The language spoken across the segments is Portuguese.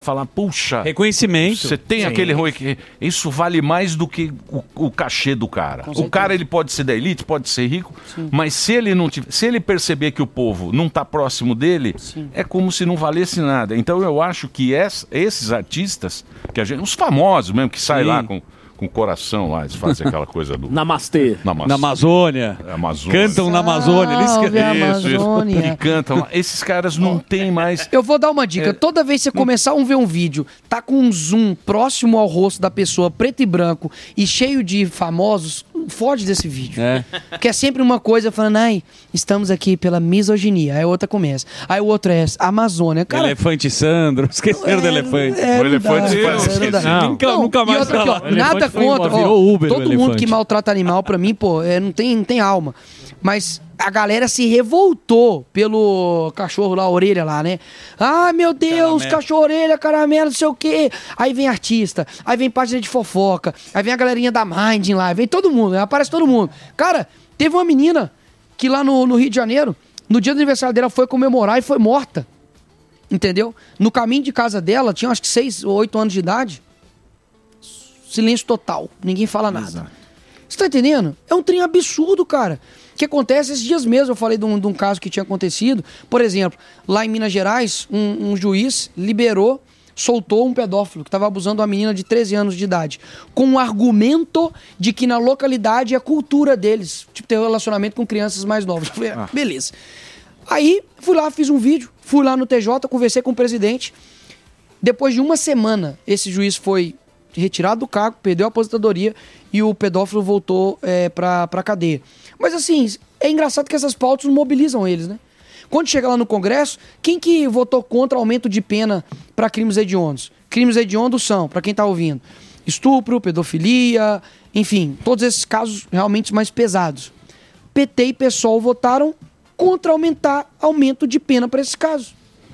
falar, puxa... Reconhecimento. Você tem aquele... Isso vale mais do que o cachê do cara. O cara, ele pode ser da elite, pode ser rico, mas se ele não se ele perceber que o povo não está próximo dele, é como se não valesse nada. Então eu acho que esses artistas, que os famosos mesmo, que saem lá com o coração lá, eles fazem aquela coisa do... Namastê. Na Amazônia. Cantam na Amazônia. Isso. E cantam lá. Esses caras não tem mais... Eu vou dar uma dica. Toda vez que você começar a ver um vídeo, tá com um zoom próximo ao rosto da pessoa, preto e branco, e cheio de famosos, foge desse vídeo. Porque é sempre uma coisa falando, estamos aqui pela misoginia. Aí a outra começa. Aí o outro é Amazônia. Cara, Elefante Sandro. Esqueceram do elefante. O elefante Nunca mais falar. Nada contra. Todo mundo que maltrata animal, pra mim, não tem alma. Mas a galera se revoltou pelo cachorro lá, a orelha lá, né? Ah, meu Deus, cachorro orelha, caramelo, não sei o quê. Aí vem artista, aí vem página de fofoca, aí vem a galerinha da Mind lá, vem todo mundo, aparece todo mundo. Cara, teve uma menina que lá no Rio de Janeiro, no dia do aniversário dela, foi comemorar e foi morta. Entendeu? No caminho de casa dela, tinha acho que 6 ou 8 anos de idade. Silêncio total, ninguém fala nada. Você tá entendendo? É um trem absurdo, cara. O que acontece esses dias mesmo, eu falei de um caso que tinha acontecido. Por exemplo, lá em Minas Gerais, um juiz soltou um pedófilo que estava abusando de uma menina de 13 anos de idade, com o argumento de que na localidade é cultura deles, ter um relacionamento com crianças mais novas. Eu falei, beleza. Aí, fui lá, fiz um vídeo, fui lá no TJ, conversei com o presidente. Depois de uma semana, esse juiz foi retirado do cargo, perdeu a aposentadoria e o pedófilo voltou pra cadeia. Mas assim, é engraçado que essas pautas mobilizam eles, né? Quando chega lá no Congresso, quem que votou contra aumento de pena para crimes hediondos? Crimes hediondos são, para quem tá ouvindo, estupro, pedofilia, enfim, todos esses casos realmente mais pesados. PT e PSOL votaram contra aumento de pena para esses casos.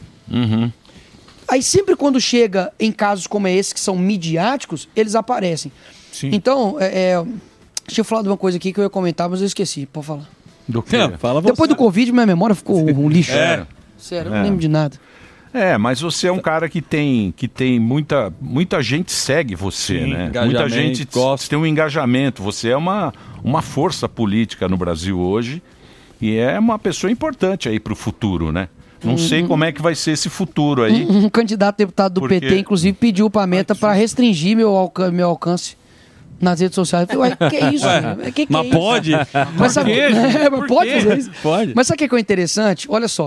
Aí sempre quando chega em casos como esse, que são midiáticos, eles aparecem. Então, deixa eu falar de uma coisa aqui que eu ia comentar, mas eu esqueci. Pode falar. Do quê? Depois do Covid, minha memória ficou um lixo. Sério, eu não lembro de nada. Mas você é um cara que tem muita gente segue você, né? Muita gente tem um engajamento. Você é uma força política no Brasil hoje e é uma pessoa importante aí pro futuro, né? Não sei como é que vai ser esse futuro aí. Um candidato a deputado do PT, inclusive, pediu pra Meta para restringir meu alcance nas redes sociais. Eu falei, que é isso? Mas pode? Mas sabe, pode fazer isso? Pode. Mas sabe o que é interessante? Olha só,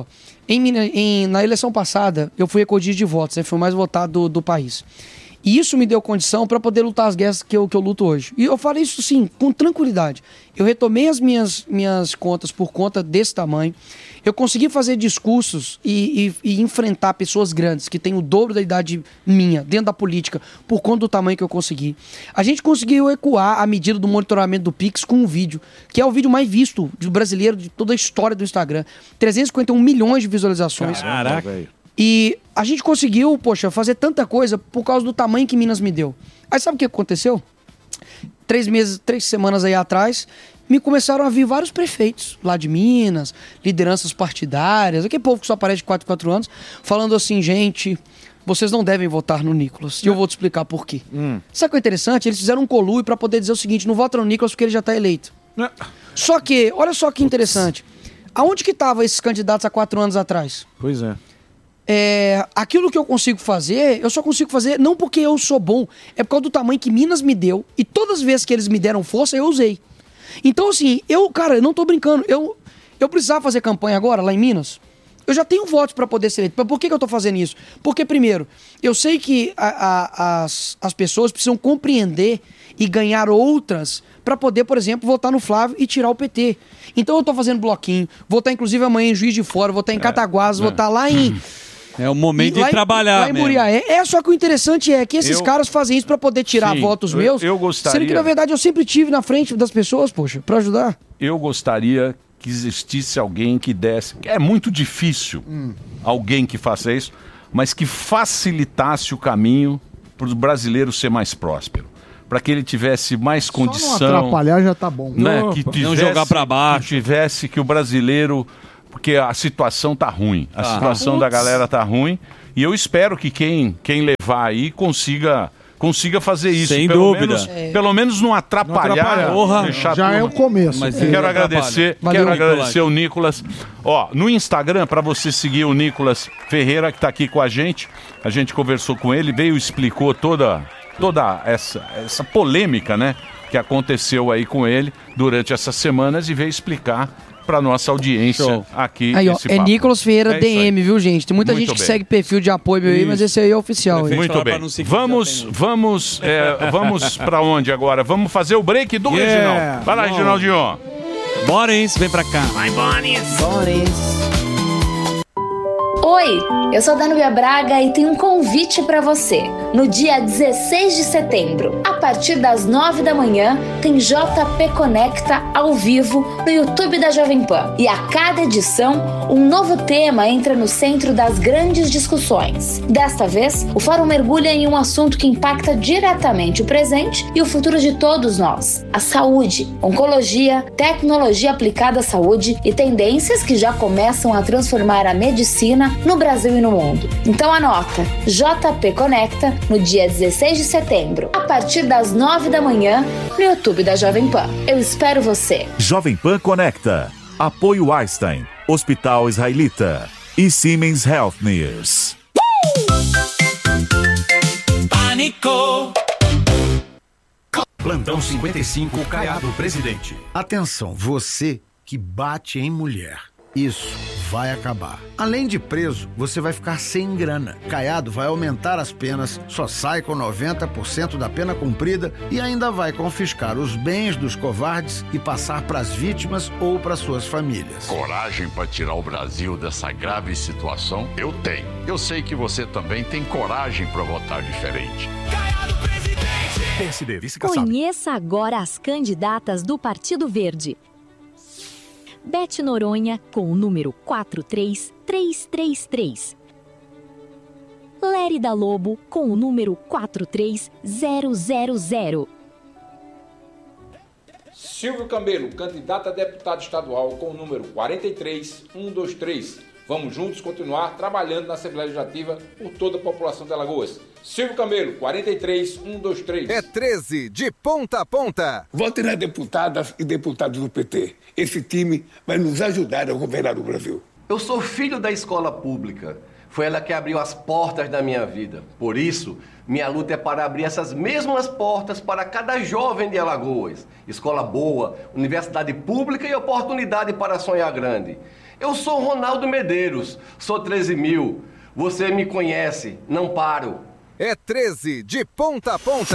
na eleição passada, eu fui recordista de votos, fui o mais votado do país. E isso me deu condição para poder lutar as guerras que eu luto hoje. E eu falei isso, sim, com tranquilidade. Eu retomei as minhas contas por conta desse tamanho. Eu consegui fazer discursos e enfrentar pessoas grandes, que têm o dobro da idade minha, dentro da política, por conta do tamanho que eu consegui. A gente conseguiu ecoar a medida do monitoramento do Pix com um vídeo, que é o vídeo mais visto do brasileiro de toda a história do Instagram. 351 milhões de visualizações. Caraca, velho. E a gente conseguiu, fazer tanta coisa por causa do tamanho que Minas me deu. Aí sabe o que aconteceu? 3 semanas aí atrás, me começaram a vir vários prefeitos lá de Minas, lideranças partidárias, aquele povo que só aparece de 4 anos, falando assim, gente, vocês não devem votar no Nicolas. E eu vou te explicar por quê. Sabe o que é interessante? Eles fizeram um conluio para poder dizer o seguinte, não vota no Nicolas porque ele já está eleito. Só que, olha só que interessante, aonde que estavam esses candidatos há 4 anos atrás? Pois é. Aquilo que eu consigo fazer, eu só consigo fazer não porque eu sou bom, é por causa do tamanho que Minas me deu, e todas as vezes que eles me deram força, eu usei. Então assim, eu não tô brincando, eu precisava fazer campanha agora, lá em Minas, eu já tenho votos para poder ser eleito. Por que eu tô fazendo isso? Porque primeiro, eu sei que as pessoas precisam compreender e ganhar outras para poder, por exemplo, votar no Flávio e tirar o PT. Então eu tô fazendo bloquinho, vou estar inclusive amanhã em Juiz de Fora, vou estar em Cataguases, vou estar lá em... É o momento de trabalhar lá em Muriaé. Só que o interessante é que esses caras fazem isso pra poder tirar votos meus. Eu gostaria... Sendo que, na verdade, eu sempre estive na frente das pessoas, pra ajudar. Eu gostaria que existisse alguém que desse... É muito difícil alguém que faça isso, mas que facilitasse o caminho para o brasileiro ser mais próspero. Para que ele tivesse mais condição... Só não atrapalhar já tá bom. Né? Não jogar para baixo. Que o brasileiro... Porque a situação tá ruim. A situação da galera tá ruim. E eu espero que quem levar aí consiga fazer isso. Sem dúvida. Pelo menos não atrapalhar. Já é o começo. Mas quero agradecer o Nicolas. Ó, no Instagram, para você seguir o Nicolas Ferreira, que está aqui com a gente conversou com ele, explicou toda essa polêmica, né, que aconteceu aí com ele durante essas semanas e veio explicar para nossa audiência aqui. Aí, ó, é Nicolas Ferreira DM, viu, gente? Tem muita gente que segue perfil de apoio aí, mas esse aí é oficial. Muito bem. Vamos para onde agora? Vamos fazer o break do Reginaldo. Vai lá, Reginaldinho. Boris, vem pra cá. Vai, Boris. Oi, eu sou a Danúbia Braga e tenho um convite para você. No dia 16 de setembro, a partir das 9 da manhã, tem JP Conecta ao vivo no YouTube da Jovem Pan. E a cada edição, um novo tema entra no centro das grandes discussões. Desta vez, o fórum mergulha em um assunto que impacta diretamente o presente e o futuro de todos nós: a saúde, oncologia, tecnologia aplicada à saúde e tendências que já começam a transformar a medicina no Brasil e no mundo. Então anota, JP Conecta, no dia 16 de setembro, a partir das 9 da manhã, no YouTube da Jovem Pan. Eu espero você. Jovem Pan Conecta. Apoio Einstein, Hospital Israelita e Siemens Healthineers. Pânico. Plantão 55, Caiado, presidente. Atenção, você que bate em mulher. Isso vai acabar. Além de preso, você vai ficar sem grana. Caiado vai aumentar as penas, só sai com 90% da pena cumprida e ainda vai confiscar os bens dos covardes e passar para as vítimas ou para suas famílias. Coragem para tirar o Brasil dessa grave situação? Eu tenho. Eu sei que você também tem coragem para votar diferente. Caiado, presidente! PSD, vice-caçado. Conheça agora as candidatas do Partido Verde. Beth Noronha, com o número 43333. Lérida Lobo, com o número 43000. Silvio Camelo, candidato a deputado estadual, com o número 43123. Vamos juntos continuar trabalhando na Assembleia Legislativa por toda a população de Alagoas. Silvio Camelo, 43123. É 13, de ponta a ponta. Votem nas deputadas e deputados do PT. Esse time vai nos ajudar a governar o Brasil. Eu sou filho da escola pública. Foi ela que abriu as portas da minha vida. Por isso, minha luta é para abrir essas mesmas portas para cada jovem de Alagoas. Escola boa, universidade pública e oportunidade para sonhar grande. Eu sou Ronaldo Medeiros, sou 13.000. Você me conhece, não paro. É 13, de ponta a ponta.